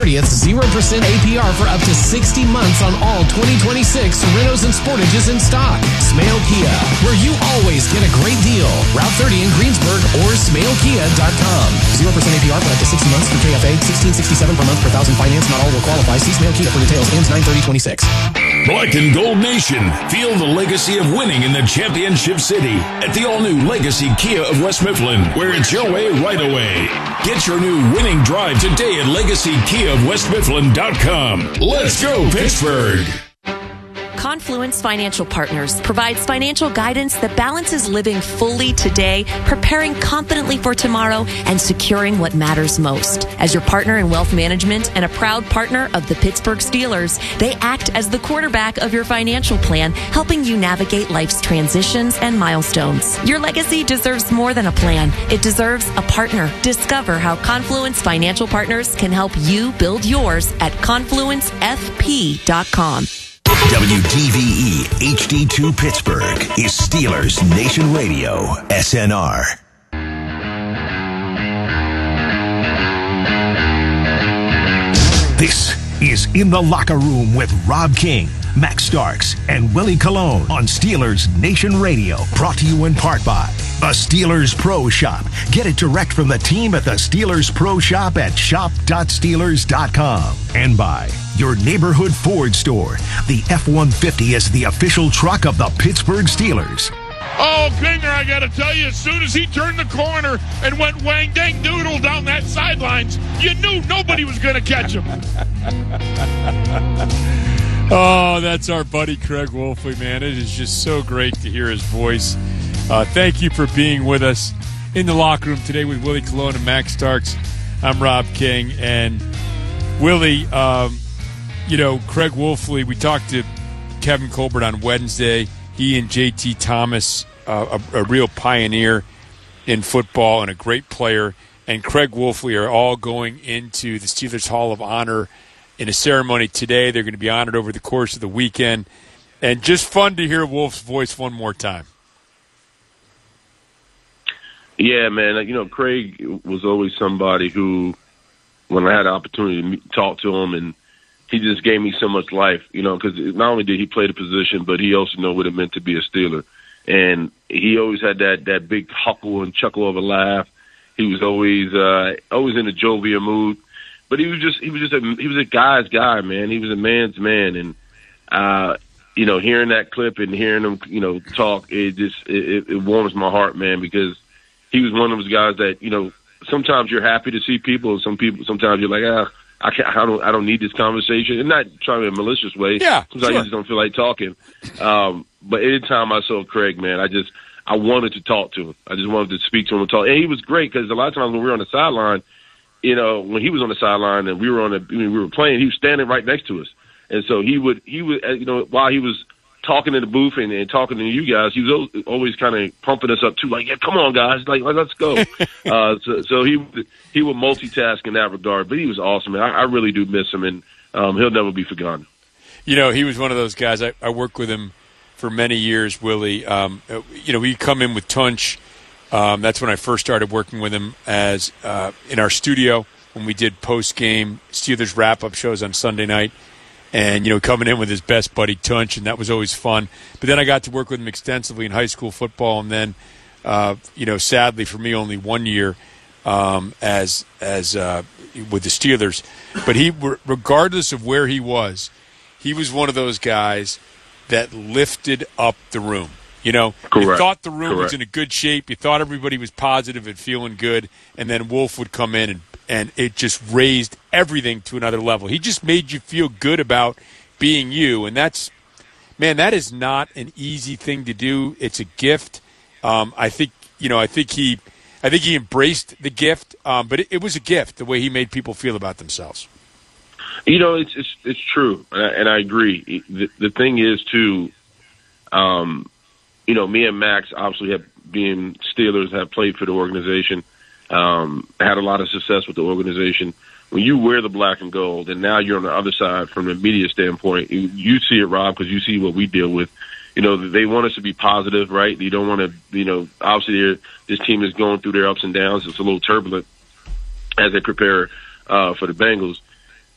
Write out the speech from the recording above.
30th, 0% APR for up to 60 months on all 2026 Serenos and Sportages in stock. Smale Kia, where you always get a great deal. Route 30 in Greensburg or SmaleKia.com. 0% APR for up to 60 months through KFA. $16.67 per month per thousand finance. Not all will qualify. See Smale Kia for details. Ends 9/30/26. Black and Gold Nation. Feel the legacy of winning in the championship city at the all-new Legacy Kia of West Mifflin, where it's your way right away. Get your new winning drive today at LegacyKiaOfWestMifflin.com. Let's go, Pittsburgh. Confluence Financial Partners provides financial guidance that balances living fully today, preparing confidently for tomorrow, and securing what matters most. As your partner in wealth management and a proud partner of the Pittsburgh Steelers, they act as the quarterback of your financial plan, helping you navigate life's transitions and milestones. Your legacy deserves more than a plan. It deserves a partner. Discover how Confluence Financial Partners can help you build yours at confluencefp.com. WDVE HD2 Pittsburgh is Steelers Nation Radio, SNR. This is In the Locker Room with Rob King, Max Starks, and Willie Colon on Steelers Nation Radio. Brought to you in part by the Steelers Pro Shop. Get it direct from the team at the Steelers Pro Shop at shop.steelers.com. And by your neighborhood Ford store. The F-150 is the official truck of the Pittsburgh Steelers. Oh, Kinger, I got to tell you, as soon as he turned the corner and went wang dang doodle down that sidelines, you knew nobody was going to catch him. Oh, that's our buddy Craig Wolfley, man. It is just so great to hear his voice. Thank you for being with us in the locker room today with Willie Colon and Max Starks. I'm Rob King. And Willie, Craig Wolfley, we talked to Kevin Colbert on Wednesday. He and J.T. Thomas, a real pioneer in football and a great player, and Craig Wolfley are all going into the Steelers Hall of Honor in a ceremony today. They're going to be honored over the course of the weekend. And just fun to hear Wolf's voice one more time. Yeah, man. Craig was always somebody who, when I had the opportunity to talk to him, and he just gave me so much life, because not only did he play the position, but he also knew what it meant to be a Steeler. And he always had that big huckle and chuckle of a laugh. He was always in a jovial mood. But he was a guy's guy, man. He was a man's man. And, hearing that clip and hearing him, talk, it warms my heart, man, because he was one of those guys that, sometimes you're happy to see people, and sometimes you're like, I don't need this conversation. And not trying in a malicious way. Yeah, sometimes I just don't feel like talking. But anytime I saw Craig, man, I wanted to talk to him. I just wanted to speak to him and talk. And he was great because a lot of times when we were on the sideline, when he was on the sideline and we were playing, he was standing right next to us. And so he would, while he was talking in the booth and talking to you guys, he was always kind of pumping us up too, like, yeah, come on, guys, like let's go. So he would multitask in that regard, but he was awesome. And I really do miss him, and he'll never be forgotten. He was one of those guys. I worked with him for many years, Willie. He'd come in with Tunch. That's when I first started working with him as in our studio when we did post-game Steelers wrap-up shows on Sunday night. And, coming in with his best buddy Tunch, and that was always fun. But then I got to work with him extensively in high school football, and then, sadly for me, only 1 year as with the Steelers. But regardless of where he was one of those guys that lifted up the room. You thought the room was in a good shape. You thought everybody was positive and feeling good, and then Wolf would come in and it just raised everything to another level. He just made you feel good about being you, and that is not an easy thing to do. It's a gift. I think he embraced the gift, but it was a gift the way he made people feel about themselves. It's true, and I agree. The thing is too, me and Max obviously being Steelers, have played for the organization. Had a lot of success with the organization. When you wear the black and gold, and now you're on the other side from the media standpoint, you see it, Rob, because you see what we deal with. They want us to be positive, right? You don't want to, obviously this team is going through their ups and downs. It's a little turbulent as they prepare for the Bengals.